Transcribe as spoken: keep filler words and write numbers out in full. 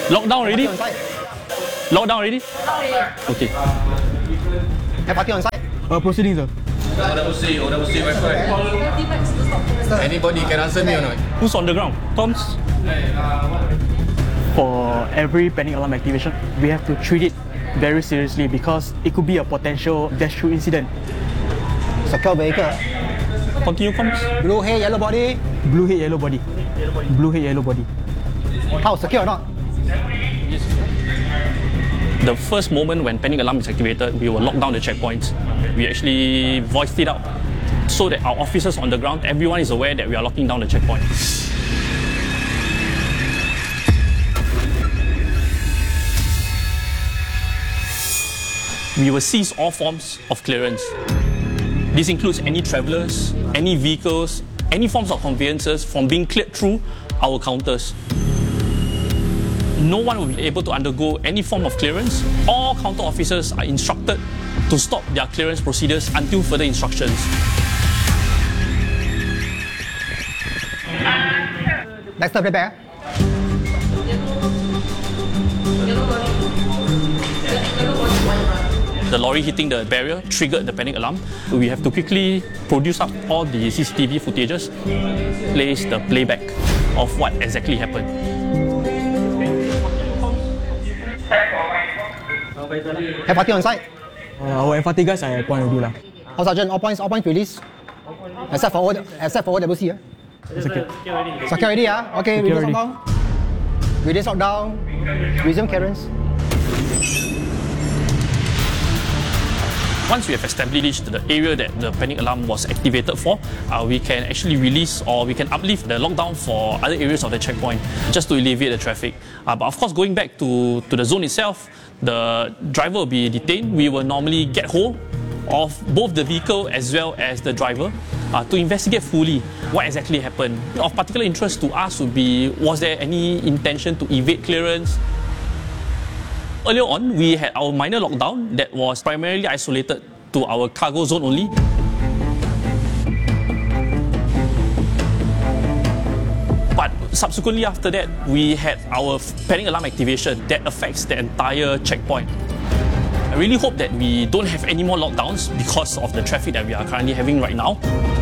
Lockdown already? On site. Lockdown already? Okay. Have party on site. Uh, proceeding, sir. Order will see, order will see, my friend. Anybody can answer me or not? Who's on the ground? Toms? For every panic alarm activation, we have to treat it very seriously because it could be a potential dash-through incident. Secure vehicle. Continue comms. Blue head, yellow body. Blue head, yellow body. Blue head, yellow body. How, secure or not? The first moment when panic alarm is activated, we will lock down the checkpoints. We actually voiced it out so that our officers on the ground, everyone is aware that we are locking down the checkpoint. We will seize all forms of clearance. This includes any travellers, any vehicles, any forms of conveyances from being cleared through our counters. No one will be able to undergo any form of clearance. All counter officers are instructed to stop their clearance procedures until further instructions. Dexter, prepare. The lorry hitting the barrier triggered the panic alarm. We have to quickly produce up all the C C T V footages, place the playback of what exactly happened. Have party on site. Uh, our F R T guys are at point already lah. How, Sergeant? All points, all points released. Except for O, except for O W C. Yeah? Secure. Secure already, yeah? Okay, Secure release already. lockdown. Release lockdown. Resume clearance. Once we have established the area that the panic alarm was activated for, uh, we can actually release or we can uplift the lockdown for other areas of the checkpoint just to alleviate the traffic. Uh, but of course, going back to, to the zone itself, the driver will be detained. We will normally get hold of both the vehicle as well as the driver uh, to investigate fully what exactly happened. Of particular interest to us would be, was there any intention to evade clearance? Earlier on, we had our minor lockdown that was primarily isolated to our cargo zone only. But subsequently after that, we had our panic alarm activation that affects the entire checkpoint. I really hope that we don't have any more lockdowns because of the traffic that we are currently having right now.